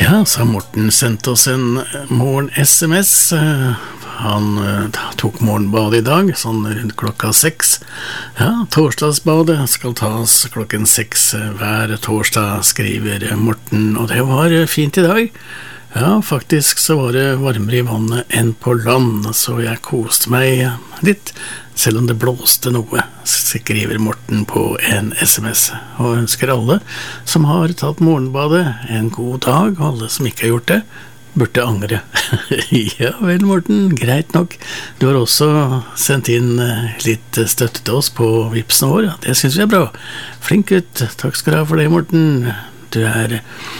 Ja, så Morten sendte oss en morgen-SMS. Han tok morgenbad I dag, sånn rundt klokka 6. Ja, torsdagsbadet skal tas klokken 6 hver torsdag, skriver Morten, og det var fint I dag. Ja, faktisk så var det varmere I vannet enn på land, så jeg koste meg litt, selv om det blåste noe, skriver Morten på en SMS, og ønsker alle som har tatt morgenbadet en god dag, og alle som ikke har gjort det, burde angre. Ja vel, Morten, greit nok. Du har også sendt inn litt støtte til oss på Vipsen vår, ja, det synes vi bra. Flink ut, takk skal du ha for det, Morten. Du er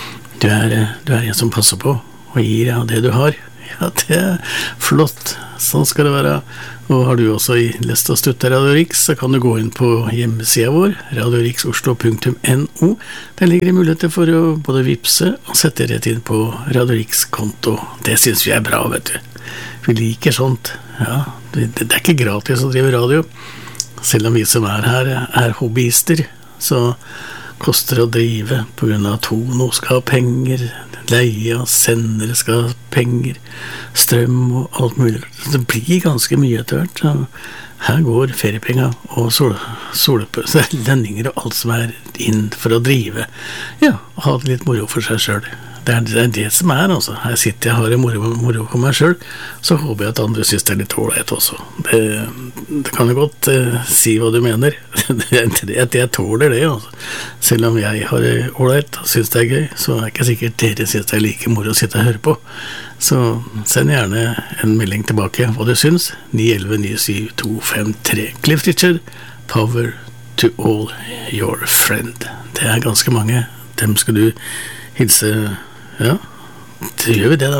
en som passer på og gir av det du har. Ja, det flott. Sånn skal det være. Og har du også lyst til å støtte Radio Riks, så kan du gå inn på hjemmesiden vår, radioriksoslo.no. Der ligger det muligheter for å både vipse og sette rett inn på Radio Riks konto. Det synes vi bra, vet du. Vi liker sånt. Ja, det ikke gratis å drive radio. Selv om vi som her hobbyister, så koster det å drive på grunn av Tono skal ha penger, leie og sendere skal ha penger, strøm og alt mulig. Det blir ganske mye etter hvert. Så her går feriepenger og lønninger og alt som inn for å drive. Ja, og ha det litt moro for seg selv. Det det som altså. Her sitter jeg og har moro for meg selv, så håper jeg at andre synes det litt ålreit også. Det kan jo godt si hva du mener. Jeg tåler det, altså. Selv om jeg har det ålreit og synes det gøy, så ikke sikkert dere synes det like moro å sitte og høre på. Så send gjerne en melding tilbake hva du synes. 911-97253. Cliff Richard, Power to all your friend. Det ganske mange. Dem skal du hilse. Ja, det gjør vi det da.